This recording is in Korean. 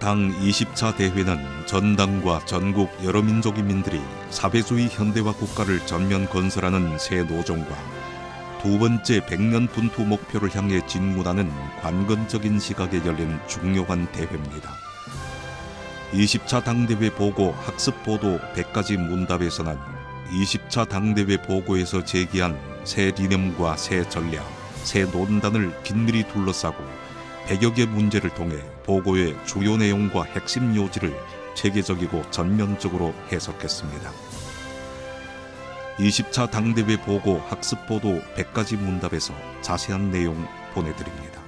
당 20차 대회는 전 당과 전국 여러 민족인민들이 사회주의 현대화 국가를 전면 건설하는 새 노정과 두 번째 100년 분투 목표를 향해 진군하는 관건적인 시각에 열린 중요한 대회입니다. 20차 당대회 보고 학습 보도 100가지 문답에서는 20차 당대회 보고에서 제기한 새理念과 새 전략, 새 논단을 긴밀히 둘러싸고 100여 개 문제를 통해 보고의 주요 내용과 핵심 요지를 체계적이고 전면적으로 해석했습니다. 20차 당대회 보고 학습 보도 100가지 문답에서 자세한 내용 보내드립니다.